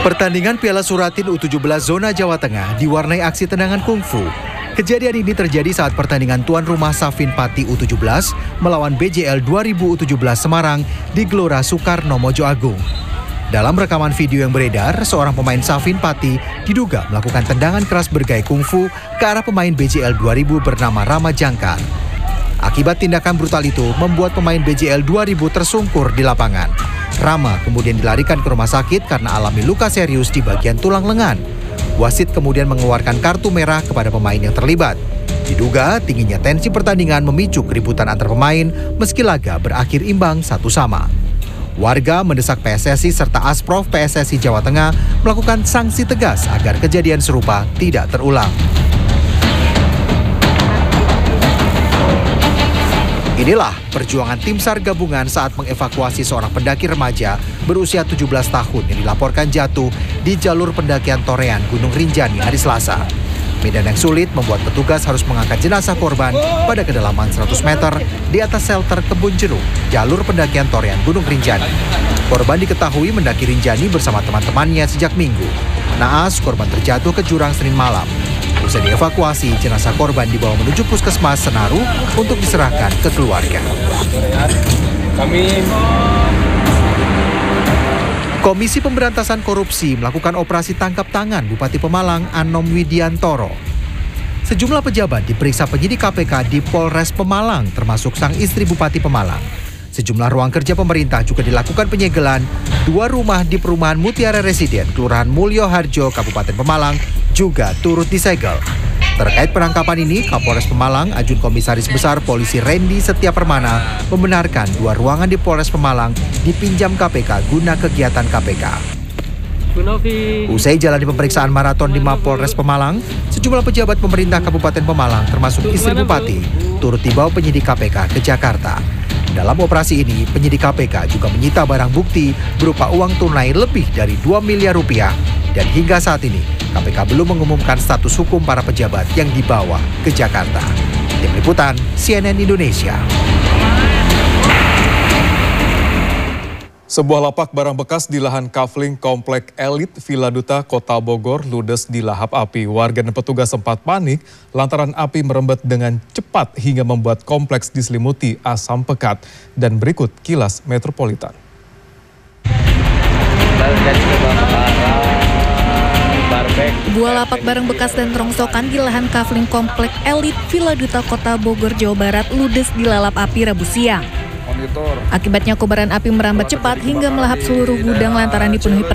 Pertandingan Piala Suratin U17 Zona Jawa Tengah diwarnai aksi tendangan kungfu. Kejadian ini terjadi saat pertandingan tuan rumah Safin Pati U17 melawan BJL 2017 Semarang di Gelora Soekarno Mojo Agung. Dalam rekaman video yang beredar, seorang pemain Safin Pati diduga melakukan tendangan keras bergaya kungfu ke arah pemain BJL 2000 bernama Rama Jangkar. Akibat tindakan brutal itu membuat pemain BJL 2000 tersungkur di lapangan. Rama kemudian dilarikan ke rumah sakit karena alami luka serius di bagian tulang lengan. Wasit kemudian mengeluarkan kartu merah kepada pemain yang terlibat. Diduga tingginya tensi pertandingan memicu keributan antar pemain meski laga berakhir imbang 1-1. Warga mendesak PSSI serta Asprof PSSI Jawa Tengah melakukan sanksi tegas agar kejadian serupa tidak terulang. Inilah perjuangan tim SAR gabungan saat mengevakuasi seorang pendaki remaja berusia 17 tahun yang dilaporkan jatuh di jalur pendakian Torean Gunung Rinjani hari Selasa. Medan yang sulit membuat petugas harus mengangkat jenazah korban pada kedalaman 100 meter di atas shelter Kebun Jeruk, jalur pendakian Torean Gunung Rinjani. Korban diketahui mendaki Rinjani bersama teman-temannya sejak Minggu. Naas, korban terjatuh ke jurang Senin malam. Usai dievakuasi, jenazah korban dibawa menuju Puskesmas Senaru untuk diserahkan ke keluarga. Komisi Pemberantasan Korupsi melakukan operasi tangkap tangan Bupati Pemalang Anom Widiantoro. Sejumlah pejabat diperiksa penyidik KPK di Polres Pemalang, termasuk sang istri Bupati Pemalang. Sejumlah ruang kerja pemerintah juga dilakukan penyegelan. 2 rumah di perumahan Mutiara Residen, Kelurahan Mulyo Harjo, Kabupaten Pemalang, juga turut disegel. Terkait penangkapan ini, Kapolres Pemalang, Ajun Komisaris Besar Polisi Randy Setia Permana, membenarkan 2 ruangan di Polres Pemalang dipinjam KPK guna kegiatan KPK. Usai jalani pemeriksaan maraton di Mapolres Pemalang, sejumlah pejabat pemerintah Kabupaten Pemalang, termasuk istri Bupati, turut dibawa penyidik KPK ke Jakarta. Dalam operasi ini, penyidik KPK juga menyita barang bukti berupa uang tunai lebih dari 2 miliar rupiah. Dan hingga saat ini, KPK belum mengumumkan status hukum para pejabat yang dibawa ke Jakarta. Tim Liputan, CNN Indonesia. Sebuah lapak barang bekas di lahan kafling Komplek Elit Villa Duta Kota Bogor ludes dilahap api. Warga dan petugas sempat panik lantaran api merembet dengan cepat hingga membuat kompleks diselimuti asam pekat. Dan berikut kilas metropolitan. Sebuah lapak barang bekas dan rongsokan di lahan kafling Komplek Elit Villa Duta Kota Bogor, Jawa Barat ludes dilalap api Rabu siang. Akibatnya kobaran api merambat cepat hingga melahap seluruh gudang lantaran dipenuhi